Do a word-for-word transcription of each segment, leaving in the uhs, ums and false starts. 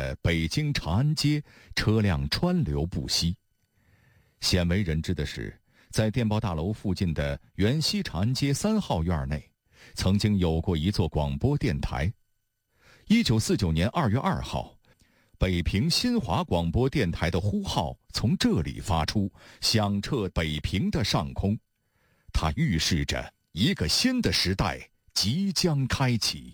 的北京长安街车辆川流不息。鲜为人知的是，在电报大楼附近的原西长安街三号院内，曾经有过一座广播电台。一九四九年二月二号，北平新华广播电台的呼号从这里发出，响彻北平的上空。它预示着一个新的时代即将开启。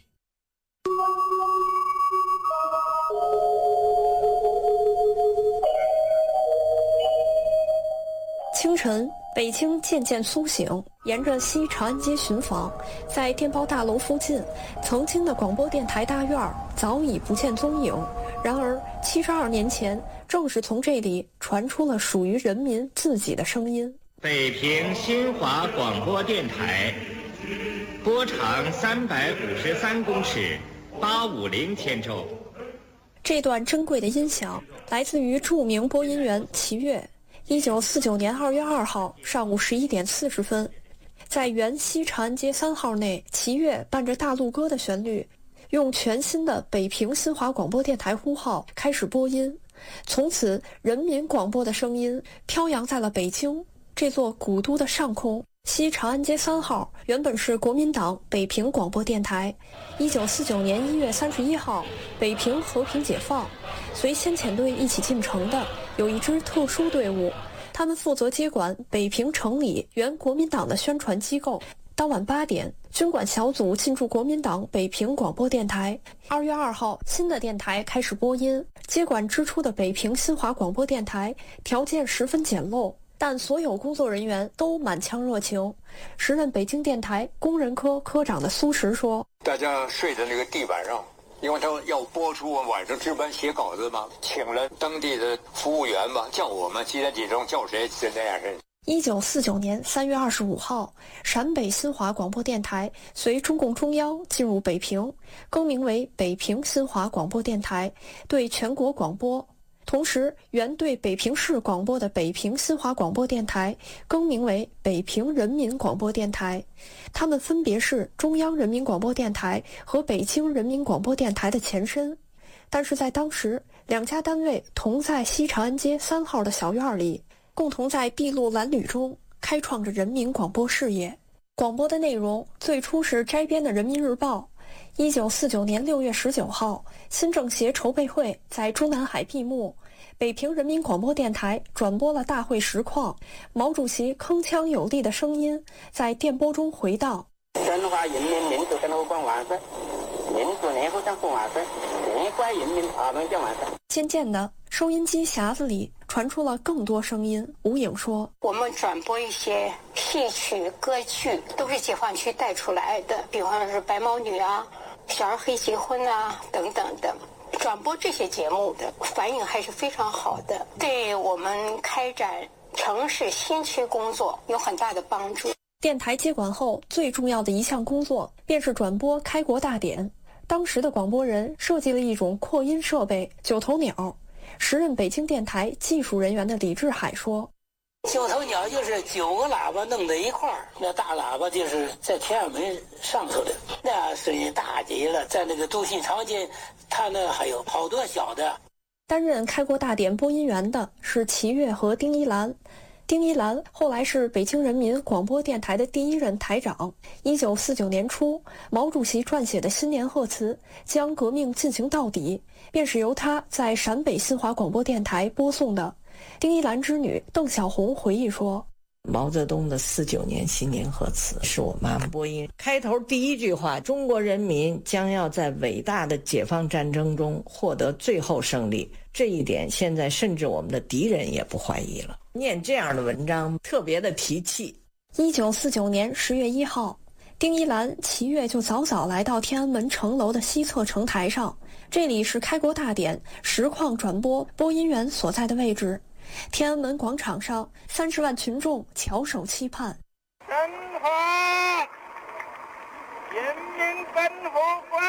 清晨，北京渐渐苏醒，沿着西长安街寻访，在电报大楼附近，曾经的广播电台大院早已不见踪影。然而，七十二年前，正是从这里传出了属于人民自己的声音。 北平新华广播电台，波长三百五十三公尺，八五零千兆。 这段珍贵的音响来自于著名播音员齐岳。一九四九年二月二号上午十一点四十分，在原西长安街三号内，齐岳伴着大陆歌的旋律，用全新的北平新华广播电台呼号开始播音。从此，人民广播的声音飘扬在了北京这座古都的上空。西长安街三号原本是国民党北平广播电台。一九四九年一月三十一号，北平和平解放，随先遣队一起进城的有一支特殊队伍，他们负责接管北平城里原国民党的宣传机构。当晚八点，军管小组进驻国民党北平广播电台。二月二号，新的电台开始播音。接管之初的北平新华广播电台条件十分简陋，但所有工作人员都满腔热情。时任北京电台工人科科长的苏石说：“ 大家睡在那个地板上，因为他要播出，晚上值班写稿子嘛，请了当地的服务员嘛，叫我们几点几钟叫谁就那样式。” 一九四九年三月二十五号，陕北新华广播电台随中共中央进入北平，更名为北平新华广播电台，对全国广播。同时，原对北平市广播的北平新华广播电台更名为北平人民广播电台，它们分别是中央人民广播电台和北京人民广播电台的前身。但是在当时，两家单位同在西长安街三号的小院里，共同在筚路蓝缕中开创着人民广播事业。广播的内容最初是摘编的《人民日报》。一九四九年六月十九号，新政协筹备会在中南海闭幕，北平人民广播电台转播了大会实况，毛主席铿锵有力的声音在电波中回荡。 中华人民民主共和国万岁！民主联合政府万岁！中华人民解放军万岁！ 渐渐的，收音机匣子里传出了更多声音。吴颖说：“ 我们转播一些戏曲、歌剧，都是解放区带出来的，比方是白毛女啊、小儿黑结婚啊等等的。转播这些节目的反应还是非常好的，对我们开展城市新区工作有很大的帮助。” 电台接管后，最重要的一项工作便是转播开国大典。当时的广播人设计了一种扩音设备——九头鸟。时任北京电台技术人员的李志海说：“ 九头鸟就是九个喇叭弄在一块儿，那大喇叭就是在天安门上头的，那声音大极了。在那个都信长街，它那还有好多小的。” 担任开国大典播音员的是齐岳和丁一兰。丁一兰后来是北京人民广播电台的第一任台长。一九四九年初，毛主席撰写的新年贺词“将革命进行到底”，便是由他在陕北新华广播电台播送的。丁一兰之女邓小红回忆说：“ 毛泽东的四九年新年贺词是我妈妈播音，开头第一句话：中国人民将要在伟大的解放战争中获得最后胜利。这一点现在甚至我们的敌人也不怀疑了。”念这样的文章特别的提气。 一九四九年十月一号，丁一兰、齐岳就早早来到天安门城楼的西侧城台上，这里是开国大典实况转播播音员所在的位置。天安门广场上，三十万群众翘首期盼。 中华人民共和国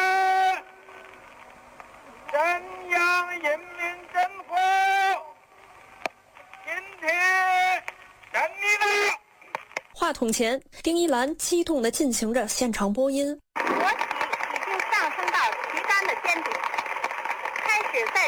中央人民政府今天胜利了！ 话筒前，丁一兰激动地进行着现场播音。